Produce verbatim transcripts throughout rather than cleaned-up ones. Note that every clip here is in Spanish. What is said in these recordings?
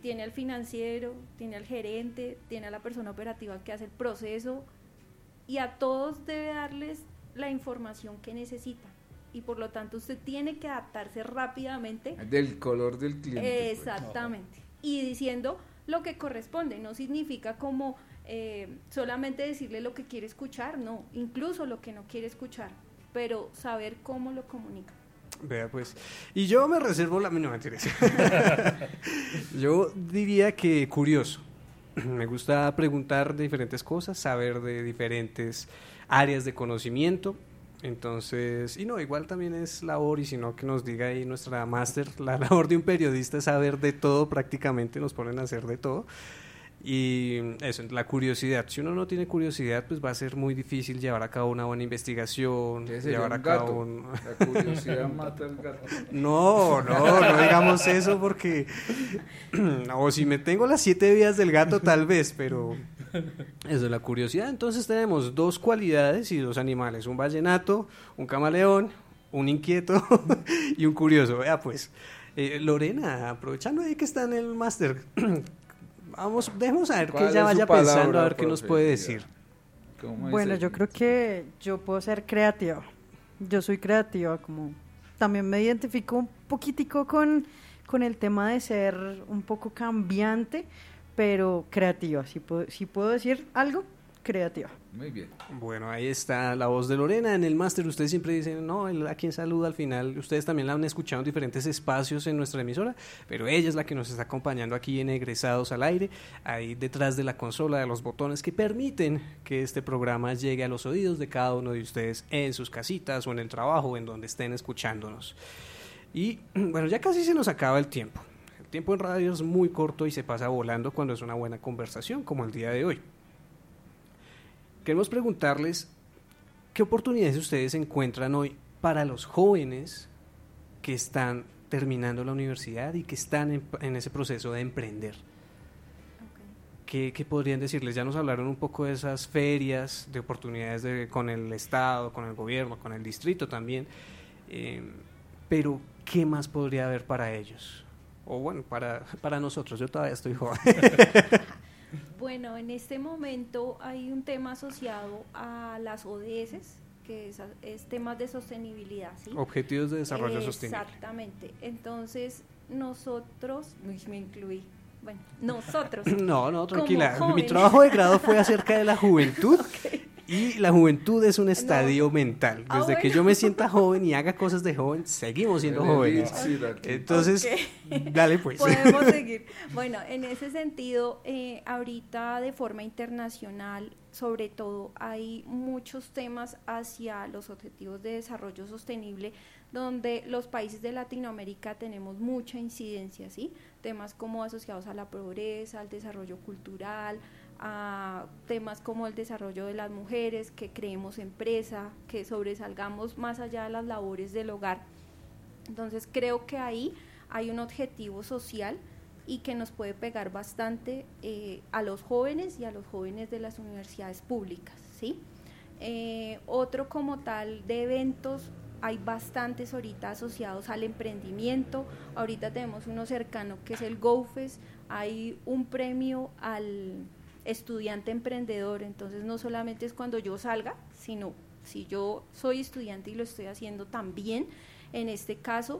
tiene al financiero, tiene al gerente, tiene a la persona operativa que hace el proceso, y a todos debe darles la información que necesitan, y por lo tanto usted tiene que adaptarse rápidamente del color del cliente. Exactamente, pues. Y diciendo lo que corresponde. No significa como eh, solamente decirle lo que quiere escuchar, no, incluso lo que no quiere escuchar, pero saber cómo lo comunica. Vea pues, y yo me reservo la... No, mentiras. Yo diría que curioso. Me gusta preguntar de diferentes cosas, saber de diferentes áreas de conocimiento. Entonces, y no, igual también es labor, y si no que nos diga ahí nuestra máster, la labor de un periodista es saber de todo prácticamente, nos ponen a hacer de todo. Y eso, la curiosidad, si uno no tiene curiosidad, pues va a ser muy difícil llevar a cabo una buena investigación, llevar a cabo un... La curiosidad mata al gato. No, no, no digamos eso porque, o si me tengo las siete vidas del gato tal vez, pero eso es la curiosidad. Entonces tenemos dos cualidades y dos animales, un vallenato, un camaleón, un inquieto y un curioso. Vea pues, eh, Lorena, aprovechando ahí que está en el máster, vamos, dejemos a ver que ella vaya palabra, pensando a ver qué nos puede decir. Bueno, yo creo que yo puedo ser creativa. Yo soy creativa, como también me identifico un poquitico con, con el tema de ser un poco cambiante, pero creativa. Si puedo, si puedo decir algo, creativa. Muy bien. Bueno, ahí está la voz de Lorena. En el máster ustedes siempre dicen, no, a quien saluda al final. Ustedes también la han escuchado en diferentes espacios en nuestra emisora, pero ella es la que nos está acompañando aquí en Egresados al Aire, ahí detrás de la consola, de los botones que permiten que este programa llegue a los oídos de cada uno de ustedes en sus casitas o en el trabajo o en donde estén escuchándonos. Y bueno, ya casi se nos acaba el tiempo. El tiempo en radio es muy corto y se pasa volando cuando es una buena conversación, como el día de hoy. Queremos preguntarles qué oportunidades ustedes encuentran hoy para los jóvenes que están terminando la universidad y que están en, en ese proceso de emprender. Okay. ¿Qué, ¿Qué podrían decirles? Ya nos hablaron un poco de esas ferias, de oportunidades de, con el Estado, con el gobierno, con el distrito también, eh, pero ¿qué más podría haber para ellos? O bueno, para, para nosotros, yo todavía estoy joven. Bueno, en este momento hay un tema asociado a las O D S, que es, es temas de sostenibilidad, ¿sí? Objetivos de Desarrollo eh, Sostenible. Exactamente. Entonces, nosotros, uy, me incluí, bueno, nosotros. No, no, tranquila. Mi trabajo de grado fue acerca de la juventud. Okay. Y la juventud es un estadio no. mental. Desde ah, bueno. que yo me sienta joven y haga cosas de joven, seguimos siendo jóvenes. Okay. Entonces, okay. dale pues. Podemos seguir. Bueno, en ese sentido, eh, ahorita de forma internacional, sobre todo, hay muchos temas hacia los objetivos de desarrollo sostenible, donde los países de Latinoamérica tenemos mucha incidencia, ¿sí? Temas como asociados a la pobreza, al desarrollo cultural, a temas como el desarrollo de las mujeres, que creemos empresa, que sobresalgamos más allá de las labores del hogar. Entonces creo que ahí hay un objetivo social y que nos puede pegar bastante eh, a los jóvenes y a los jóvenes de las universidades públicas, ¿sí? Eh, otro como tal de eventos, hay bastantes ahorita asociados al emprendimiento. Ahorita tenemos uno cercano que es el GoFest, hay un premio al estudiante emprendedor, entonces no solamente es cuando yo salga, sino si yo soy estudiante y lo estoy haciendo también, en este caso,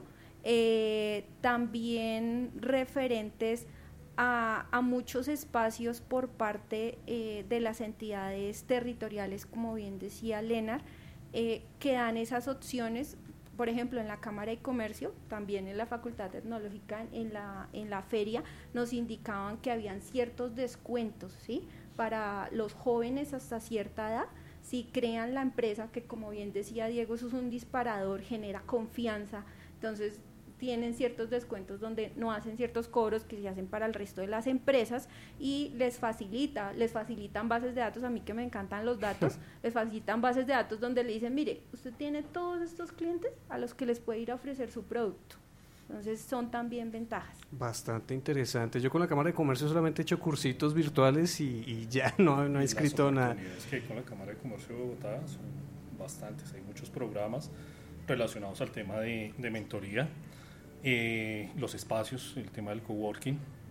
eh, también referentes a, a muchos espacios por parte eh, de las entidades territoriales, como bien decía Lenar, eh, que dan esas opciones. Por ejemplo, en la Cámara de Comercio, también en la Facultad Tecnológica, en la, en la feria, nos indicaban que habían ciertos descuentos, ¿sí?, para los jóvenes hasta cierta edad, si crean la empresa, que como bien decía Diego, eso es un disparador, genera confianza, entonces tienen ciertos descuentos donde no hacen ciertos cobros que se hacen para el resto de las empresas y les facilita, les facilitan bases de datos, a mí que me encantan los datos, les facilitan bases de datos donde le dicen, mire, usted tiene todos estos clientes a los que les puede ir a ofrecer su producto. Entonces son también ventajas. Bastante interesante. Yo con la Cámara de Comercio solamente he hecho cursitos virtuales y, y ya no, no he escrito nada. Las oportunidades que hay con la Cámara de Comercio de Bogotá son bastantes. Hay muchos programas relacionados al tema de, de mentoría, eh, los espacios, el tema del coworking,